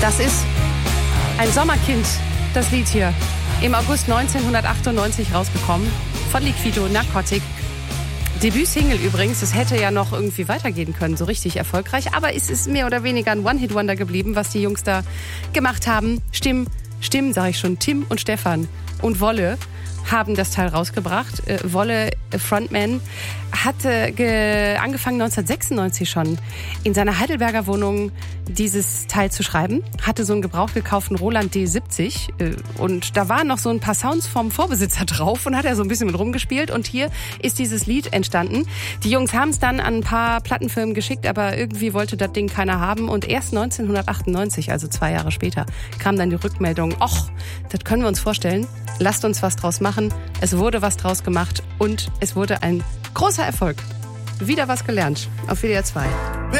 Das ist ein Sommerkind, das Lied hier. Im August 1998 rausgekommen. Von Liquido, Narcotic. Debütsingle übrigens. Es hätte ja noch irgendwie weitergehen können, so richtig erfolgreich. Aber es ist mehr oder weniger ein One-Hit-Wonder geblieben, was die Jungs da gemacht haben. Stimmen, sage ich schon. Tim und Stefan und Wolle haben das Teil rausgebracht. Wolle, Frontman, hatte angefangen 1996 schon in seiner Heidelberger Wohnung dieses Teil zu schreiben. Hatte so einen gebraucht gekauften Roland D70 und da waren noch so ein paar Sounds vom Vorbesitzer drauf und hat er so ein bisschen mit rumgespielt und hier ist dieses Lied entstanden. Die Jungs haben es dann an ein paar Plattenfirmen geschickt, aber irgendwie wollte das Ding keiner haben und erst 1998, also 2 Jahre später, kam dann die Rückmeldung, ach, das können wir uns vorstellen, lasst uns was draus machen. Es wurde was draus gemacht und es wurde ein großer Erfolg. Wieder was gelernt auf WDR 2.